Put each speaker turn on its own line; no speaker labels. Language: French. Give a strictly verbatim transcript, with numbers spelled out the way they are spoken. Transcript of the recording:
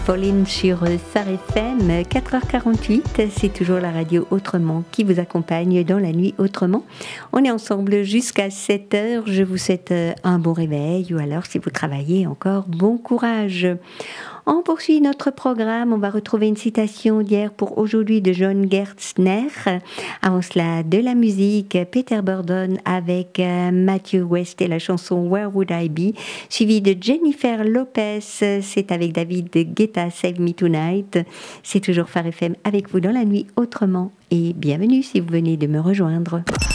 Pauline sur Phare F M, quatre heures quarante-huit, c'est toujours la radio Autrement qui vous accompagne dans la nuit autrement. On est ensemble jusqu'à sept heures, je vous souhaite un bon réveil ou alors si vous travaillez encore, bon courage. On poursuit notre programme, on va retrouver une citation d'hier pour aujourd'hui de John Gerstner. Avant cela, de la musique, Peter Burdon avec Matthew West et la chanson Where Would I Be, suivi de Jennifer Lopez, c'est avec David Guetta, Save Me Tonight. C'est toujours Phare F M avec vous dans la nuit autrement et bienvenue si vous venez de me rejoindre.